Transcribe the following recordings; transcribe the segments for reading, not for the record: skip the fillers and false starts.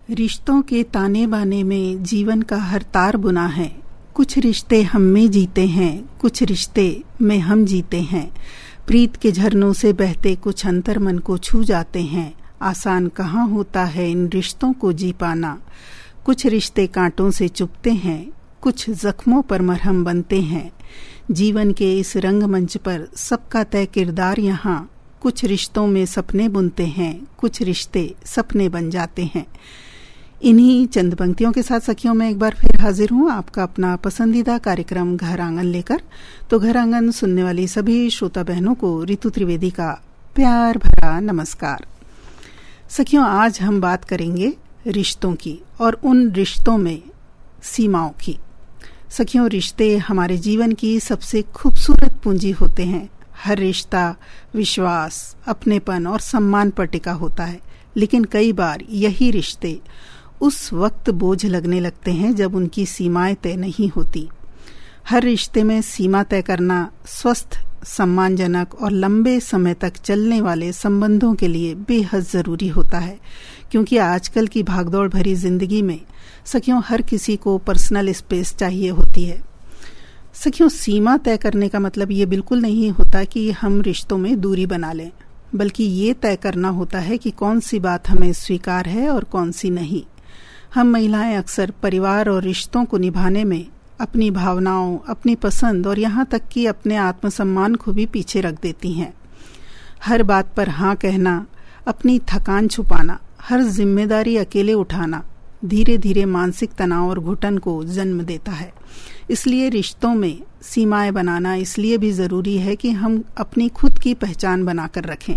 रिश्तों के ताने बाने में जीवन का हर तार बुना है। कुछ रिश्ते हम में जीते हैं, कुछ रिश्ते में हम जीते हैं। प्रीत के झरनों से बहते कुछ अंतर मन को छू जाते हैं। आसान कहाँ होता है इन रिश्तों को जी पाना। कुछ रिश्ते कांटों से चुभते हैं, कुछ जख्मों पर मरहम बनते हैं। जीवन के इस रंगमंच पर सबका तय किरदार यहाँ। कुछ रिश्तों में सपने बुनते हैं, कुछ रिश्ते सपने बन जाते हैं। इन्हीं चंद पंक्तियों के साथ सखियों में एक बार फिर हाजिर हूँ, आपका अपना पसंदीदा कार्यक्रम घर आंगन लेकर। तो घर आंगन सुनने वाली सभी श्रोता बहनों को ऋतु त्रिवेदी का प्यार भरा नमस्कार। सखियों, आज हम बात करेंगे रिश्तों की और उन रिश्तों में सीमाओं की। सखियों, रिश्ते हमारे जीवन की सबसे खूबसूरत पूंजी होते हैं। हर रिश्ता विश्वास, अपनेपन और सम्मान पर टिका होता है, लेकिन कई बार यही रिश्ते उस वक्त बोझ लगने लगते हैं जब उनकी सीमाएं तय नहीं होती। हर रिश्ते में सीमा तय करना स्वस्थ, सम्मानजनक और लंबे समय तक चलने वाले संबंधों के लिए बेहद जरूरी होता है, क्योंकि आजकल की भागदौड़ भरी जिंदगी में सखियों हर किसी को पर्सनल स्पेस चाहिए होती है। सखियों, सीमा तय करने का मतलब ये बिल्कुल नहीं होता कि हम रिश्तों में दूरी बना लें, बल्कि ये तय करना होता है कि कौन सी बात हमें स्वीकार है और कौन सी नहीं। हम महिलाएं अक्सर परिवार और रिश्तों को निभाने में अपनी भावनाओं, अपनी पसंद और यहाँ तक कि अपने आत्मसम्मान को भी पीछे रख देती हैं। हर बात पर हाँ कहना, अपनी थकान छुपाना, हर जिम्मेदारी अकेले उठाना धीरे धीरे मानसिक तनाव और घुटन को जन्म देता है। इसलिए रिश्तों में सीमाएं बनाना इसलिए भी जरूरी है कि हम अपनी खुद की पहचान बनाकर रखें।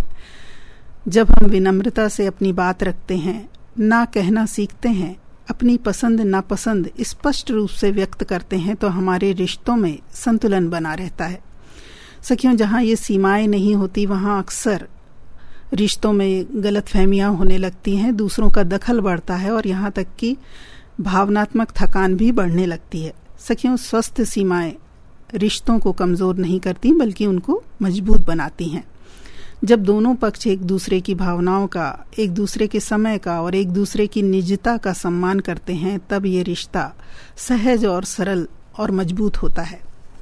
जब हम विनम्रता से अपनी बात रखते हैं, ना कहना सीखते हैं, अपनी पसंद नापसंद स्पष्ट रूप से व्यक्त करते हैं, तो हमारे रिश्तों में संतुलन बना रहता है। सखियों, जहाँ ये सीमाएं नहीं होती वहाँ अक्सर रिश्तों में गलतफहमियां होने लगती हैं, दूसरों का दखल बढ़ता है और यहाँ तक कि भावनात्मक थकान भी बढ़ने लगती है। सखियों, स्वस्थ सीमाएं रिश्तों को कमजोर नहीं करती, बल्कि उनको मजबूत बनाती हैं। जब दोनों पक्ष एक दूसरे की भावनाओं का, एक दूसरे के समय का और एक दूसरे की निजता का सम्मान करते हैं, तब ये रिश्ता सहज और सरल और मजबूत होता है।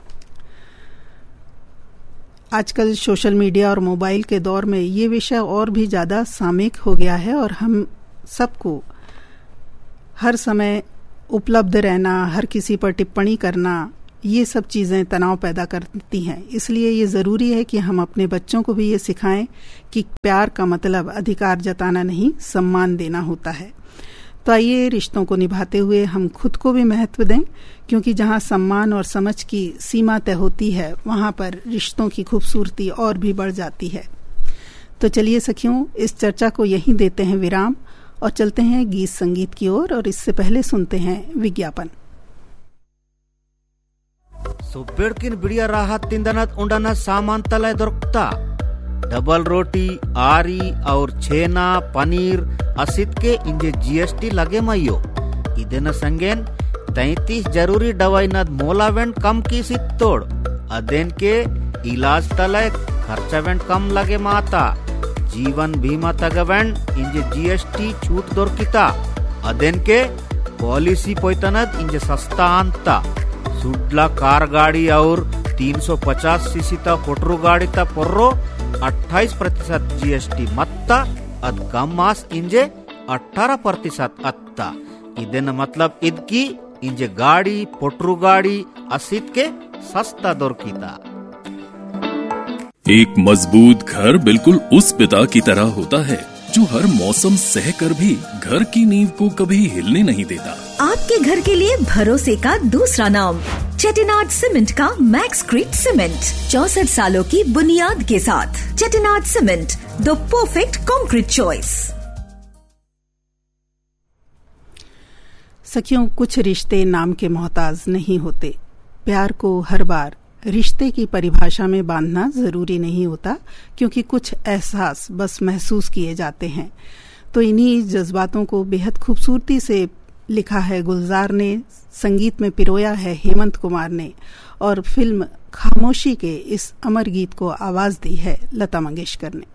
आजकल सोशल मीडिया और मोबाइल के दौर में ये विषय और भी ज़्यादा सामयिक हो गया है और हम सबको हर समय उपलब्ध रहना, हर किसी पर टिप्पणी करना, ये सब चीज़ें तनाव पैदा करती हैं। इसलिए ये ज़रूरी है कि हम अपने बच्चों को भी ये सिखाएं कि प्यार का मतलब अधिकार जताना नहीं, सम्मान देना होता है। तो आइए रिश्तों को निभाते हुए हम खुद को भी महत्व दें, क्योंकि जहाँ सम्मान और समझ की सीमा तय होती है, वहाँ पर रिश्तों की खूबसूरती और भी बढ़ जाती है। तो चलिए सखियों, इस चर्चा को यहीं देते हैं विराम और चलते हैं गीत संगीत की ओर। और इससे पहले सुनते हैं विज्ञापन। सुब्बेड़किन बिड़िया राहत तिंदनत उंडना सामान तलय दొరుకుతా। डबल रोटी, आरी और छेना, पनीर असित के इंजे जीएसटी लगे मयो। इदेन संगेन 33 जरूरी दवाई नद मोलावेंट कम की सित्तोड़। अदेन के इलाज तलय खर्चावेंट कम लगे माता। जीवन बीमा तगवेंट इंजे जीएसटी छूट दొరుకుతా। अदेन के पॉलिसी पोइतनद इंजे सस्ता अंता। सुडला कार गाड़ी और 350 सीसी ता पोटरू गाड़ी ता पोर्रो 28% जीएसटी मत्ता। अद कम मास इंजे 18% अत्ता। इदेन मतलब इदकी इंजे गाड़ी, पोटरू गाड़ी असित के सस्ता दొరుకుతా। एक मजबूत घर बिल्कुल उस पिता की तरह होता है जो हर मौसम सहकर भी घर की नींव को कभी हिलने नहीं देता। आपके घर के लिए भरोसे का दूसरा नाम चेटिनाड सीमेंट का मैक्सक्रीट सीमेंट। 64 सालों की बुनियाद के साथ Chettinad cement, the perfect concrete choice. सखियों, कुछ रिश्ते नाम के मोहताज नहीं होते। प्यार को हर बार रिश्ते की परिभाषा में बांधना जरूरी नहीं होता, क्योंकि कुछ एहसास बस महसूस किए जाते हैं। तो इन्हीं जज्बातों को बेहद खूबसूरती से लिखा है गुलजार ने, संगीत में पिरोया है हेमंत कुमार ने और फिल्म खामोशी के इस अमर गीत को आवाज दी है लता मंगेशकर ने।